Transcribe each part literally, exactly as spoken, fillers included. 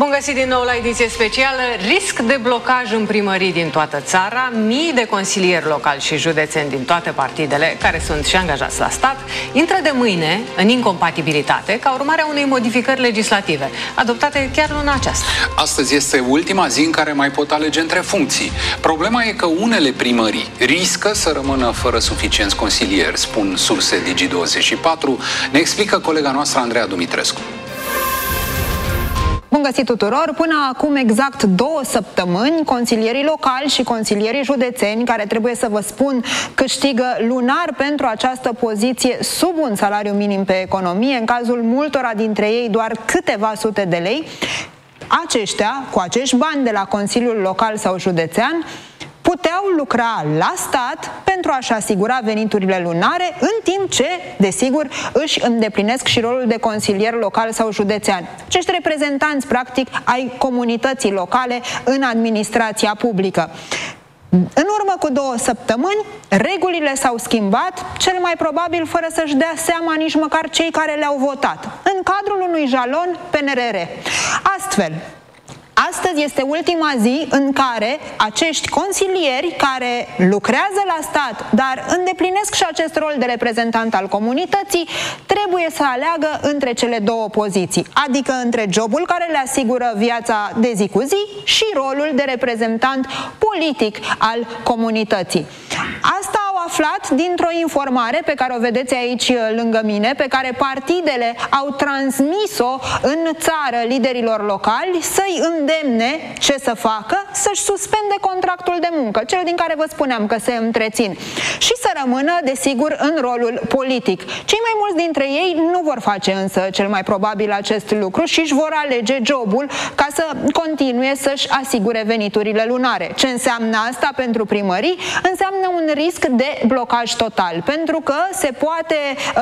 Bun găsit din nou la ediție specială. Risc de blocaj în primării din toată țara. Mii de consilieri locali și județeni din toate partidele, care sunt și angajați la stat, intră de mâine în incompatibilitate ca urmare a unei modificări legislative, adoptate chiar luna aceasta. Astăzi este ultima zi în care mai pot alege între funcții. Problema e că unele primării riscă să rămână fără suficienți consilieri, spun surse Digi douăzeci și patru. Ne explică colega noastră Andreea Dumitrescu. Bun găsit tuturor! Până acum exact două săptămâni, consilierii locali și consilierii județeni, care trebuie să vă spun câștigă lunar pentru această poziție sub un salariu minim pe economie, în cazul multora dintre ei doar câteva sute de lei, aceștia, cu acești bani de la Consiliul Local sau Județean, puteau lucra la stat pentru a-și asigura veniturile lunare, în timp ce, desigur, își îndeplinesc și rolul de consilier local sau județean. Acești reprezentanți, practic, ai comunității locale în administrația publică. În urmă cu două săptămâni, regulile s-au schimbat, cel mai probabil fără să-și dea seama nici măcar cei care le-au votat, în cadrul unui jalon P N R R. Astfel, astăzi este ultima zi în care acești consilieri care lucrează la stat, dar îndeplinesc și acest rol de reprezentant al comunității, trebuie să aleagă între cele două poziții, adică între jobul care le asigură viața de zi cu zi și rolul de reprezentant politic al comunității. Asta au aflat dintr-o informare pe care o vedeți aici lângă mine, pe care partidele au transmis-o în țară liderilor locali să-i îndemne ce să facă, să-și suspende contractul de muncă, cel din care vă spuneam că se întrețin, și să rămână, desigur, în rolul politic. Cei mai mulți dintre ei nu vor face însă cel mai probabil acest lucru și își vor alege jobul ca să continue să-și asigure veniturile lunare. Ce înseamnă asta pentru primării? Înseamnă un risc de blocaj total, pentru că se, poate,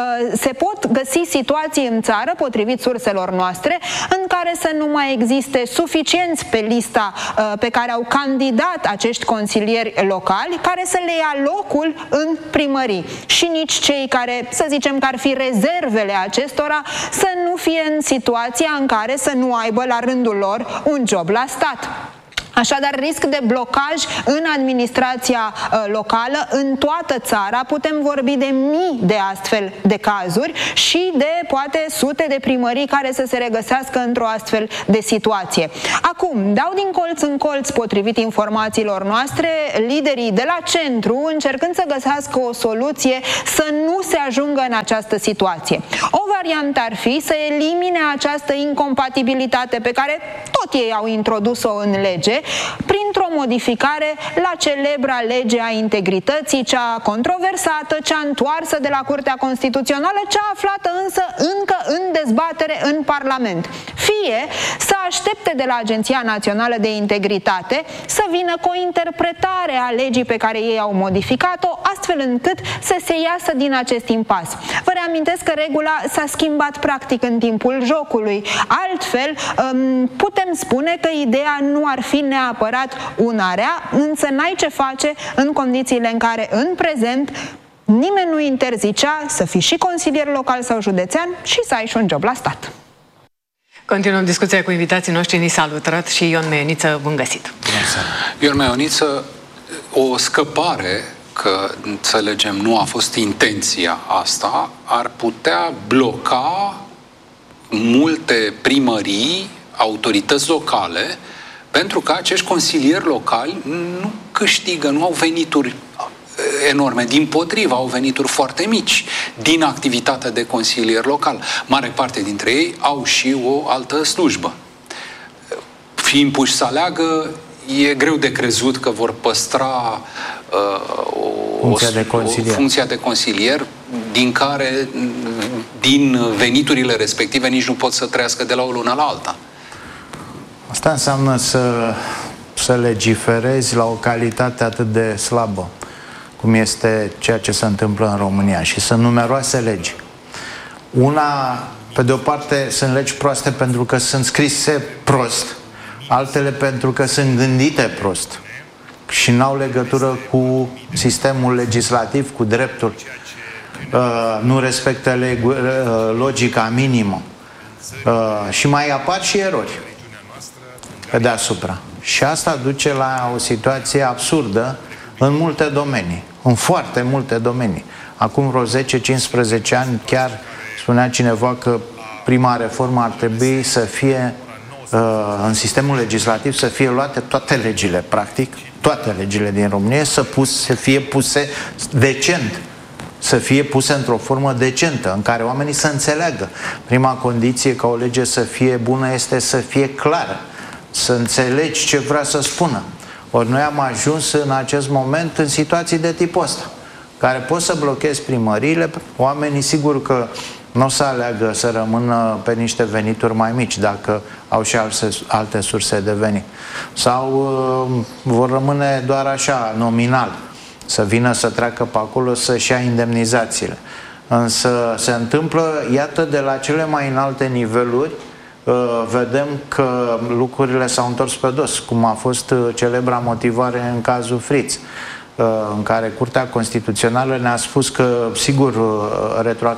se pot găsi situații în țară, potrivit surselor noastre, în care să nu mai existe suficienți pe lista pe care au candidat acești consilieri locali, care să le ia locul în primării. Și nici cei care, să zicem că ar fi rezervele acestora, să nu fie în situația în care să nu aibă la rândul lor un job la stat. Așadar, risc de blocaj în administrația uh, locală în toată țara. Putem vorbi de mii de astfel de cazuri și de poate sute de primării care să se regăsească într-o astfel de situație. Acum, dau din colț în colț, potrivit informațiilor noastre, liderii de la centru, încercând să găsească o soluție să nu se ajungă în această situație. O variantă ar fi să elimine această incompatibilitate pe care tot ei au introdus-o în lege, printr-o modificare la celebra lege a integrității, cea controversată, cea întoarsă de la Curtea Constituțională, cea aflată însă încă în dezbatere în Parlament. Fie să aștepte de la Agenția Națională de Integritate să vină cu o interpretare a legii pe care ei au modificat-o, astfel încât să se iasă din acest impas. Vă reamintesc că regula s-a schimbat practic în timpul jocului. Altfel, putem spune că ideea nu ar fi neapărat una rea, însă n-ai ce face în condițiile în care în prezent nimeni nu interzicea să fii și consilier local sau județean și să ai și un job la stat. Continuăm discuția cu invitații noștri. Nisa Lutrat și Ion Meioniță. Bun găsit! Ion Meioniță, o scăpare, că înțelegem nu a fost intenția asta, ar putea bloca multe primării, autorități locale, pentru că acești consilieri locali nu câștigă, nu au venituri enorme, dimpotrivă, au venituri foarte mici din activitatea de consilier local. Mare parte dintre ei au și o altă slujbă. Fiind puși să aleagă, e greu de crezut că vor păstra uh, o, funcția, de consilier. o funcția de consilier din care, din veniturile respective, nici nu pot să trăiască de la o lună la alta. Asta înseamnă să, să legiferezi la o calitate atât de slabă, cum este ceea ce se întâmplă în România, și sunt numeroase legi. Una, pe de o parte, sunt legi proaste pentru că sunt scrise prost, altele pentru că sunt gândite prost și n-au legătură cu sistemul legislativ, cu dreptul. Uh, nu respectă leg- uh, logica minimă. Uh, și mai apar și erori. pe deasupra. Și asta duce la o situație absurdă în multe domenii, în foarte multe domenii. Acum vreo zece cincisprezece ani chiar spunea cineva că prima reformă ar trebui să fie în sistemul legislativ să fie luate toate legile, practic, toate legile din România să, pus, să fie puse decent, să fie puse într-o formă decentă, în care oamenii să înțeleagă. Prima condiție ca o lege să fie bună este să fie clară, să înțelegi ce vrea să spună. Ori noi am ajuns în acest moment în situații de tipul ăsta, care pot să blochezi primăriile, oamenii sigur că nu o să aleagă să rămână pe niște venituri mai mici dacă au și alte, alte surse de venit. Sau uh, vor rămâne doar așa, nominal, să vină să treacă pe acolo să-și ia indemnizațiile. Însă se întâmplă, iată, de la cele mai înalte niveluri, uh, vedem că lucrurile s-au întors pe dos, cum a fost uh, celebra motivare în cazul Friț, în care Curtea Constituțională ne-a spus că, sigur, retro,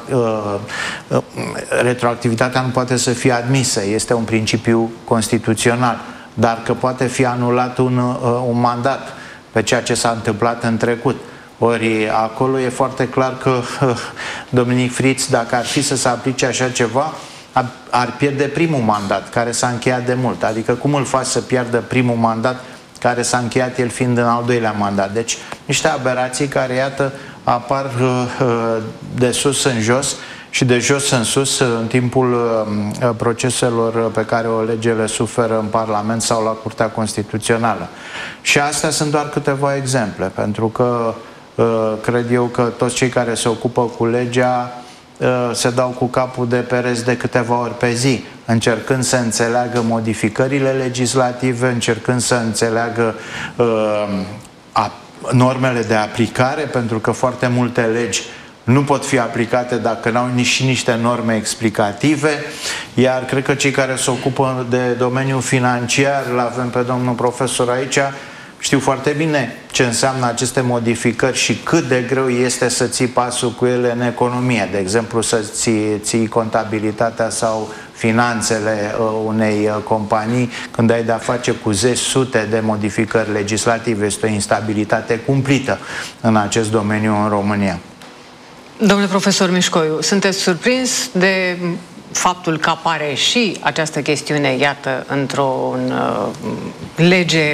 retroactivitatea nu poate să fie admisă, este un principiu constituțional, dar că poate fi anulat un, un mandat pe ceea ce s-a întâmplat în trecut. Ori acolo e foarte clar că Dominic Friț, dacă ar fi să se aplice așa ceva, ar pierde primul mandat, care s-a încheiat de mult. Adică cum îl faci să pierdă primul mandat care s-a încheiat el fiind în al doilea mandat? Deci niște aberații care, iată, apar uh, de sus în jos și de jos în sus în timpul uh, proceselor pe care o lege le suferă în Parlament sau la Curtea Constituțională. Și astea sunt doar câteva exemple, pentru că uh, cred eu că toți cei care se ocupă cu legea se dau cu capul de pereți de câteva ori pe zi, încercând să înțeleagă modificările legislative, încercând să înțeleagă uh, a, normele de aplicare, pentru că foarte multe legi nu pot fi aplicate dacă n-au nici niște norme explicative, iar cred că cei care se ocupă de domeniul financiar, îl avem pe domnul profesor aici, știu foarte bine ce înseamnă aceste modificări și cât de greu este să ții pasul cu ele în economie. De exemplu, să ții, ții contabilitatea sau finanțele uh, unei uh, companii când ai de-a face cu zeci, sute de modificări legislative. Este o instabilitate cumplită în acest domeniu în România. Domnule profesor Mișcoiu, sunteți surprins de faptul că apare și această chestiune, iată, într-o uh, lege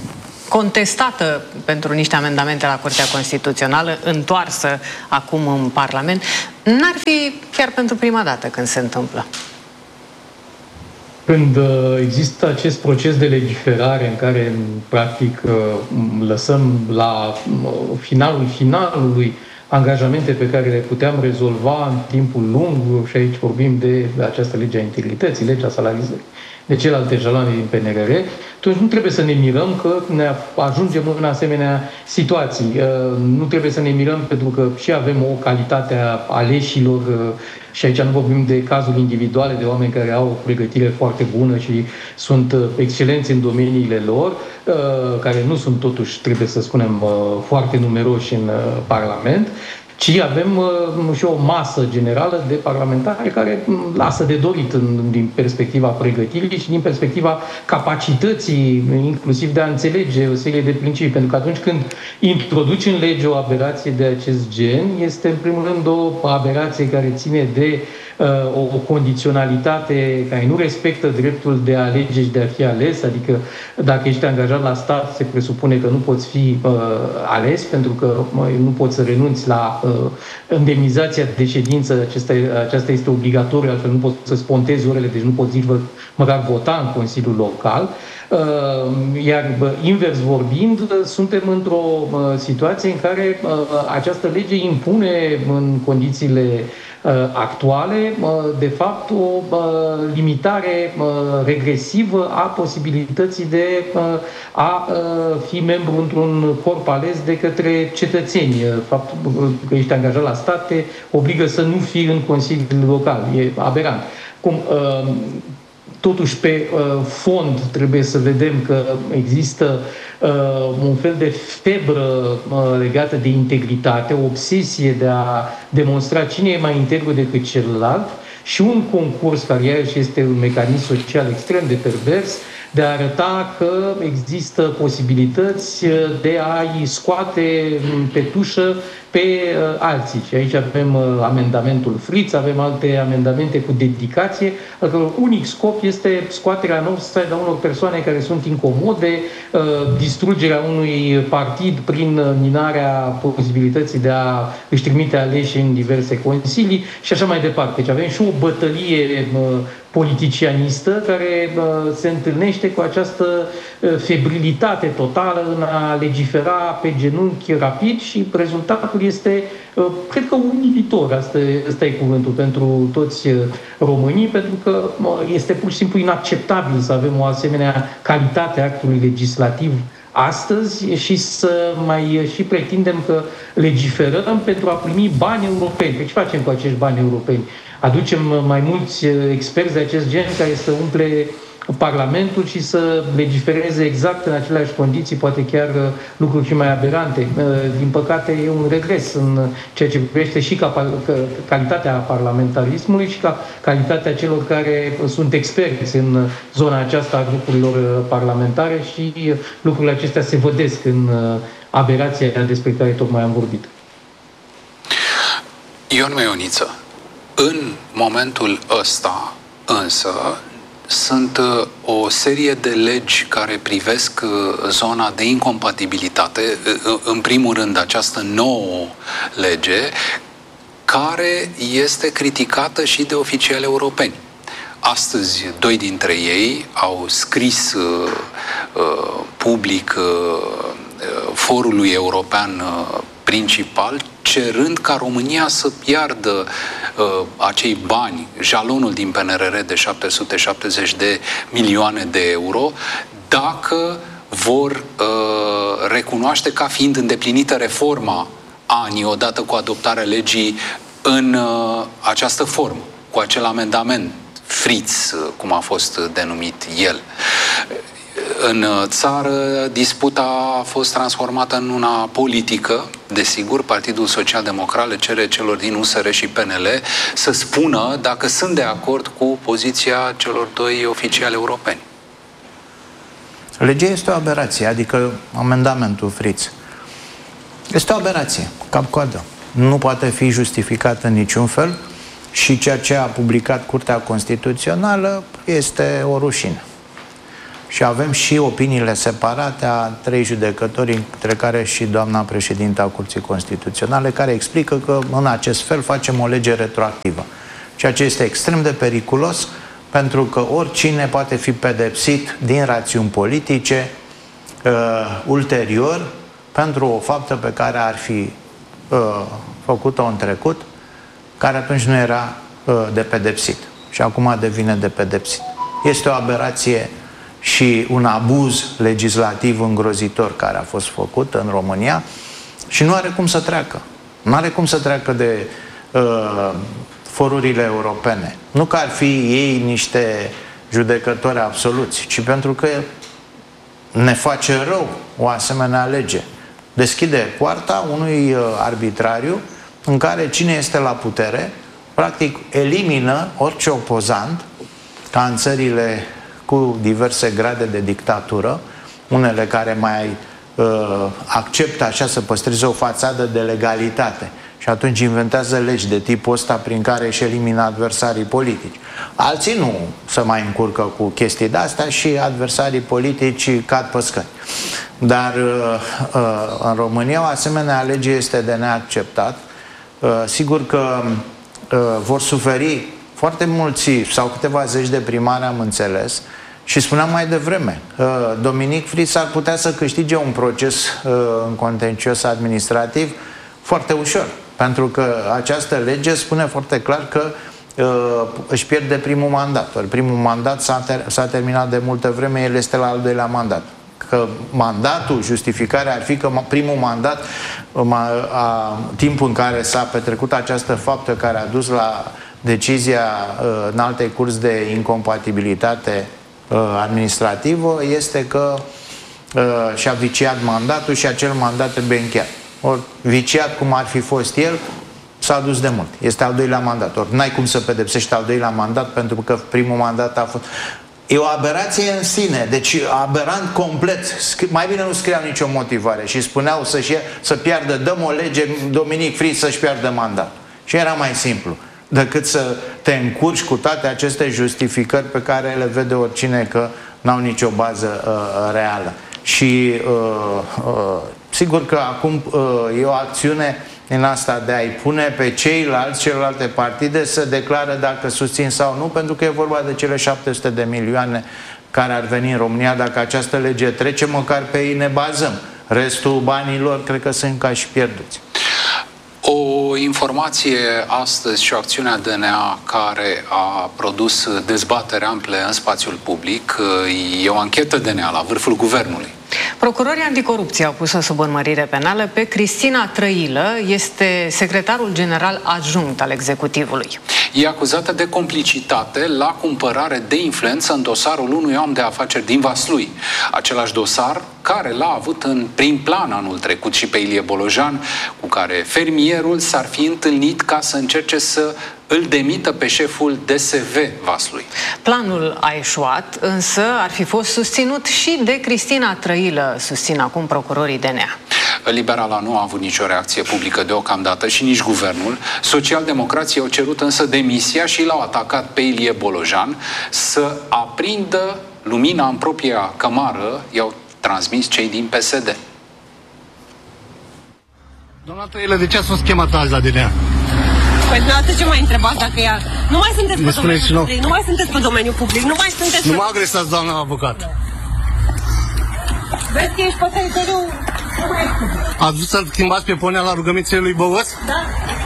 contestată pentru niște amendamente la Curtea Constituțională, întoarsă acum în Parlament? N-ar fi chiar pentru prima dată când se întâmplă? Când există acest proces de legiferare în care, practic, lăsăm la finalul finalului angajamente pe care le puteam rezolva în timpul lung, și aici vorbim de această lege a integrității, legea salarizării, de celelalte jaloane din P N R R, atunci nu trebuie să ne mirăm că ne ajungem în asemenea situații. Nu trebuie să ne mirăm pentru că și avem o calitate a aleșilor, și aici nu vorbim de cazuri individuale de oameni care au o pregătire foarte bună și sunt excelenți în domeniile lor, care nu sunt totuși, trebuie să spunem, foarte numeroși în Parlament, ci avem uh, și o masă generală de parlamentari care lasă de dorit în, din perspectiva pregătirii și din perspectiva capacității, inclusiv de a înțelege o serie de principii. Pentru că atunci când introduci în lege o aberație de acest gen, este în primul rând o aberație care ține de uh, o, o condiționalitate care nu respectă dreptul de a alege și de a fi ales, adică dacă ești angajat la stat, se presupune că nu poți fi uh, ales, pentru că uh, nu poți să renunți la uh, indemnizația de ședință, acesta, aceasta este obligatoriu, altfel nu poți să spontezi orele, deci nu poți nici măcar vota în Consiliul Local. Iar invers vorbind, suntem într-o situație în care această lege impune în condițiile actuale, de fapt, o limitare regresivă a posibilității de a fi membru într-un corp ales de către cetățeni. Faptul că ești angajat la stat te obligă să nu fii în Consiliul Local. E aberant. Cum totuși, pe uh, fond, trebuie să vedem că există uh, un fel de febră uh, legată de integritate, o obsesie de a demonstra cine e mai integru decât celălalt și un concurs care iarăși este un mecanism social extrem de pervers, de a arăta că există posibilități de a-i scoate pe tușă pe uh, alții. Și aici avem uh, amendamentul Fritz, avem alte amendamente cu dedicație, al căror unic scop este scoaterea în offside a unor persoane care sunt incomode, uh, distrugerea unui partid prin minarea posibilității de a își trimite aleși în diverse consilii și așa mai departe. Deci avem și o bătălie uh, politicianistă care uh, se întâlnește cu această uh, febrilitate totală în a legifera pe genunchi rapid și rezultatul este, uh, cred că, umilitor. Asta, asta e cuvântul pentru toți uh, românii, pentru că uh, este pur și simplu inacceptabil să avem o asemenea calitate a actului legislativ astăzi și să mai și pretindem că legiferăm pentru a primi bani europeni. Pe ce facem cu acești bani europeni? Aducem mai mulți experți de acest gen care să umple Parlamentul și să legifereze exact în aceleași condiții, poate chiar lucruri și mai aberante. Din păcate, e un regres în ceea ce privește și calitatea parlamentarismului și ca calitatea celor care sunt experți în zona aceasta a grupurilor parlamentare și lucrurile acestea se vădesc în aberația despre care tocmai am vorbit. Ion Meioniță, în momentul ăsta, însă, sunt o serie de legi care privesc zona de incompatibilitate, în primul rând această nouă lege, care este criticată și de oficiali europeni. Astăzi, doi dintre ei au scris uh, uh, public uh, forului european uh, principal, cerând ca România să piardă uh, acei bani, jalonul din P N R R de șapte sute șaptezeci de milioane de euro, dacă vor uh, recunoaște ca fiind îndeplinită reforma anii odată cu adoptarea legii în uh, această formă, cu acel amendament Fritz, cum a fost denumit el. În țară, disputa a fost transformată în una politică. Desigur, Partidul Social-Democrat le cere celor din U S R și P N L să spună dacă sunt de acord cu poziția celor doi oficiali europeni. Legea este o aberație, adică amendamentul Fritz. Este o aberație, cap-coadă. Nu poate fi justificată în niciun fel și ceea ce a publicat Curtea Constituțională este o rușine. Și avem și opiniile separate a trei judecători, între care și doamna președintă a Curții Constituționale, care explică că în acest fel facem o lege retroactivă. Ceea ce este extrem de periculos, pentru că oricine poate fi pedepsit din rațiuni politice uh, ulterior pentru o faptă pe care ar fi uh, făcut-o în trecut, care atunci nu era uh, de pedepsit și acum devine de pedepsit. Este o aberație și un abuz legislativ îngrozitor care a fost făcut în România și nu are cum să treacă. Nu are cum să treacă de uh, forurile europene. Nu că ar fi ei niște judecători absoluți, ci pentru că ne face rău o asemenea lege. Deschide poarta unui uh, arbitrariu în care cine este la putere practic elimină orice opozant, ca în țările cu diverse grade de dictatură, unele care mai uh, acceptă așa să păstreze o fațadă de legalitate și atunci inventează legi de tipul ăsta prin care își elimină adversarii politici. Alții nu se mai încurcă cu chestii de-astea și adversarii politici cad pe scări. Dar uh, uh, în România o asemenea lege este de neacceptat. Uh, sigur că uh, vor suferi foarte mulți sau câteva zeci de primari, am înțeles, și spuneam mai devreme, Dominic Fritz ar putea să câștige un proces în contencios administrativ foarte ușor, pentru că această lege spune foarte clar că își pierde primul mandat. Ori primul mandat s-a, ter- s-a terminat de multă vreme, el este la al doilea mandat. Că mandatul, justificarea ar fi că primul mandat, a, timpul în care s-a petrecut această faptă care a dus la decizia uh, în alte curs de incompatibilitate uh, administrativă, este că uh, și-a viciat mandatul și acel mandat trebuie încheiat. Ori viciat cum ar fi fost el, s-a dus de mult. Este al doilea mandat. Ori n-ai cum să pedepsești al doilea mandat pentru că primul mandat a fost... E o aberație în sine, deci aberant complet. Mai bine nu scriau nicio motivare și spuneau să-și, să piardă, dăm o lege, Dominic Fris să-și piardă mandat. Și era mai simplu decât să te încurci cu toate aceste justificări pe care le vede oricine că n-au nicio bază uh, reală. Și uh, uh, sigur că acum uh, e o acțiune în asta de a-i pune pe ceilalți, celelalte partide să declară dacă susțin sau nu, pentru că e vorba de cele șapte sute de milioane care ar veni în România dacă această lege trece, măcar pe ei ne bazăm. Restul banilor cred că sunt ca și pierduți. O informație astăzi și o acțiune a D N A care a produs dezbatere ample în spațiul public e o anchetă D N A la vârful guvernului. Procurorii anticorupție au pus sub urmărire penală pe Cristina Trăilă, este secretarul general adjunct al executivului. E acuzată de complicitate la cumpărare de influență în dosarul unui om de afaceri din Vaslui. Același dosar care l-a avut în prim plan anul trecut și pe Ilie Bolojan, cu care fermierul s-ar fi întâlnit ca să încerce să îl demită pe șeful D S V Vaslui. Planul a eșuat, însă ar fi fost susținut și de Cristina Trăilă, susțin acum procurorii D N A. Liberala nu a avut nicio reacție publică deocamdată și nici guvernul. Socialdemocrații au cerut însă demisia și l-au atacat pe Ilie Bolojan să aprindă lumina în propria cămară, i-au transmis cei din P S D. Doamna Trăilă, de ce ați fost chemat azi la D N A? Păi dumneavoastră ce mai întrebați dacă ea... Nu mai sunteți pe domeniul nu. public, nu mai sunteți pe domeniul public, nu mai sunteți... Nu mă agresați, doamna avocat. Vezi că ești pe teritoriul... Ați vrut să-l schimbați pe ponea la rugămințele lui Băuăs? Da.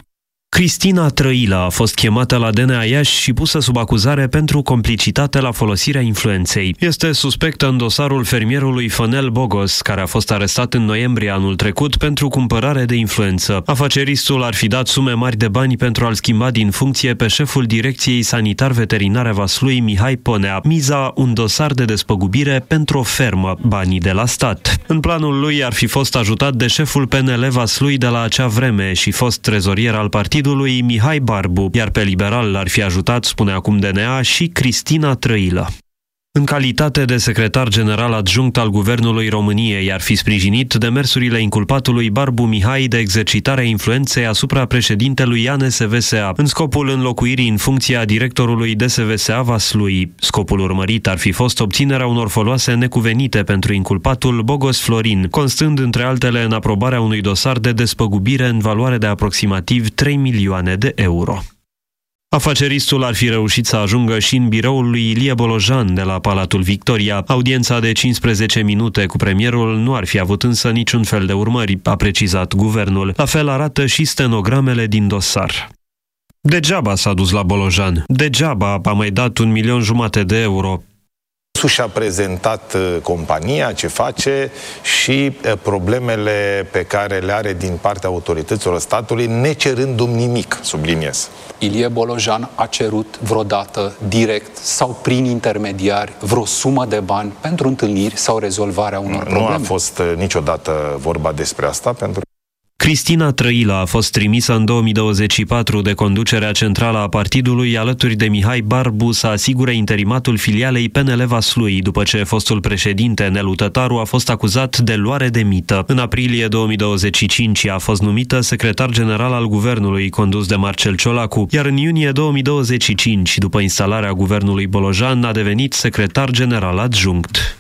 Cristina Trăilă a fost chemată la D N A Iași și pusă sub acuzare pentru complicitate la folosirea influenței. Este suspectă în dosarul fermierului Fănel Bogos, care a fost arestat în noiembrie anul trecut pentru cumpărare de influență. Afaceristul ar fi dat sume mari de bani pentru a-l schimba din funcție pe șeful Direcției Sanitar-Veterinare Vaslui, Mihai Ponea. Miza, un dosar de despăgubire pentru o fermă, banii de la stat. În planul lui ar fi fost ajutat de șeful P N L Vaslui de la acea vreme și fost trezorier al partidului lui Mihai Barbu, iar pe liberal l-ar fi ajutat, spune acum D N A, și Cristina Trăilă. În calitate de secretar general adjunct al Guvernului României, ar fi sprijinit demersurile inculpatului Barbu Mihai de exercitarea influenței asupra președintelui A N S V S A, în scopul înlocuirii în funcția directorului D S V S A Vaslui. Scopul urmărit ar fi fost obținerea unor foloase necuvenite pentru inculpatul Bogos Florin, constând între altele în aprobarea unui dosar de despăgubire în valoare de aproximativ trei milioane de euro. Afaceristul ar fi reușit să ajungă și în biroul lui Ilie Bolojan de la Palatul Victoria. Audiența de cincisprezece minute cu premierul nu ar fi avut însă niciun fel de urmări, a precizat guvernul. La fel arată și stenogramele din dosar. Degeaba s-a dus la Bolojan. Degeaba a mai dat un milion jumate de euro. Și-a prezentat compania, ce face și problemele pe care le are din partea autorităților statului, necerându-mi nimic, subliniez. Ilie Bolojan a cerut vreodată direct sau prin intermediari vreo sumă de bani pentru întâlniri sau rezolvarea unor probleme? Nu a fost niciodată vorba despre asta, pentru Cristina Trăilă a fost trimisă în două mii douăzeci și patru de conducerea centrală a partidului alături de Mihai Barbu să asigure interimatul filialei P N L Vaslui, după ce fostul președinte Nelu Tătaru a fost acuzat de luare de mită. În aprilie două mii douăzeci și cinci a fost numită secretar general al guvernului, condus de Marcel Ciolacu, iar în iunie două mii douăzeci și cinci, după instalarea guvernului Bolojan, a devenit secretar general adjunct.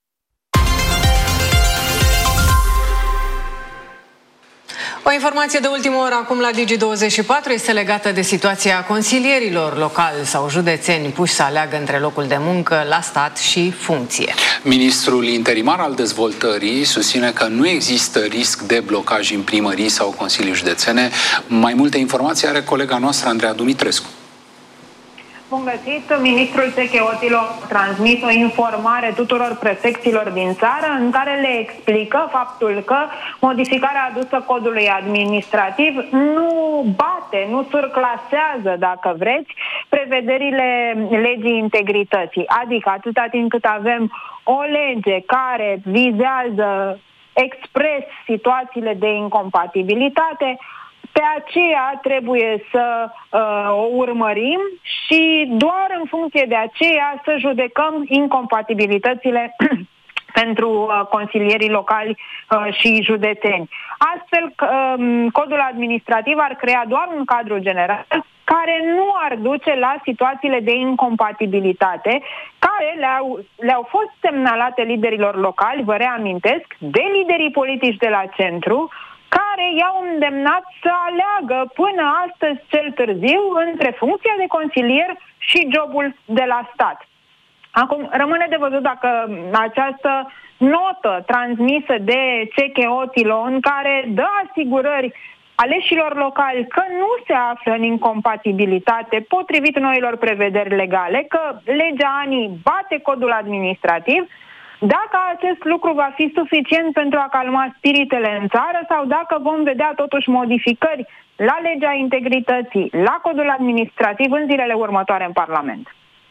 O informație de ultimă oră acum la Digi douăzeci și patru este legată de situația consilierilor locali sau județeni puși să aleagă între locul de muncă la stat și funcție. Ministrul interimar al dezvoltării susține că nu există risc de blocaj în primării sau consilii județene. Mai multe informații are colega noastră Andreea Dumitrescu. Bun găsit! Ministrul Secheotilor a transmis o informare tuturor prefecților din țară în care le explică faptul că modificarea adusă codului administrativ nu bate, nu surclasează, dacă vreți, prevederile legii integrității. Adică atâta timp cât avem o lege care vizează expres situațiile de incompatibilitate, Pe aceea trebuie să uh, o urmărim și doar în funcție de aceea să judecăm incompatibilitățile pentru uh, consilierii locali uh, și județeni. Astfel, uh, codul administrativ ar crea doar un cadru general care nu ar duce la situațiile de incompatibilitate care le-au, le-au fost semnalate liderilor locali, vă reamintesc, de liderii politici de la centru, care i-au îndemnat să aleagă până astăzi cel târziu între funcția de consilier și jobul de la stat. Acum, rămâne de văzut dacă această notă transmisă de Ceche Otilo, în care dă asigurări aleșilor locali că nu se află în incompatibilitate potrivit noilor prevederi legale, că legea ANI bate codul administrativ, dacă acest lucru va fi suficient pentru a calma spiritele în țară sau dacă vom vedea totuși modificări la legea integrității, la codul administrativ în zilele următoare în Parlament.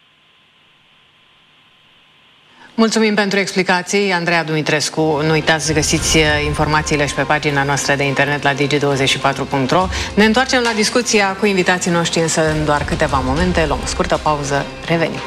Mulțumim pentru explicații, Andreea Dumitrescu. Nu uitați să găsiți informațiile și pe pagina noastră de internet la digi douăzeci și patru punct ro. Ne întoarcem la discuția cu invitații noștri însă în doar câteva momente. Luăm o scurtă pauză, revenim.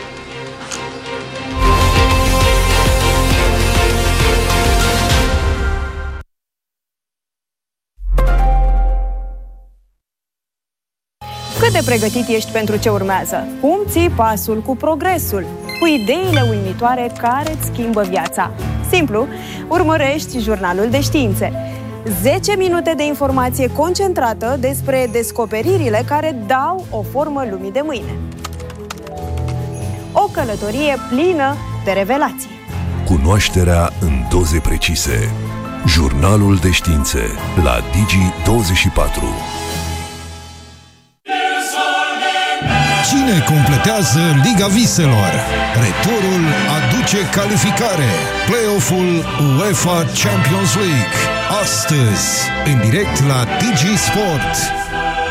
Cât de pregătit ești pentru ce urmează? Cum ții pasul cu progresul? Cu ideile uimitoare care îți schimbă viața? Simplu, urmărești Jurnalul de Științe. zece minute de informație concentrată despre descoperirile care dau o formă lumii de mâine. O călătorie plină de revelații. Cunoașterea în doze precise. Jurnalul de Științe la Digi douăzeci și patru. Cine completează Liga Viselor? Returul aduce calificare. Play-off-ul UEFA Champions League. Astăzi, în direct la Digi Sport.